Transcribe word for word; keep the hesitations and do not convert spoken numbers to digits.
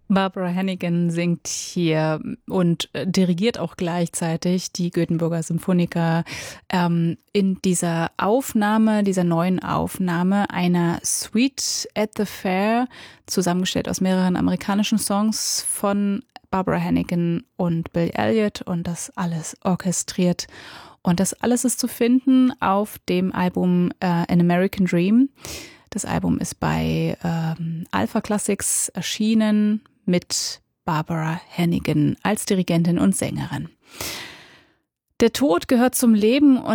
Barbara Hannigan singt hier und dirigiert auch gleichzeitig die Göteborger Symphoniker ähm, in dieser Aufnahme, dieser neuen Aufnahme einer Suite at the Fair, zusammengestellt aus mehreren amerikanischen Songs von Barbara Hannigan und Bill Elliott und das alles orchestriert. Und das alles ist zu finden auf dem Album äh, An American Dream. Das Album ist bei ähm, Alpha Classics erschienen mit Barbara Hannigan als Dirigentin und Sängerin. Der Tod gehört zum Leben und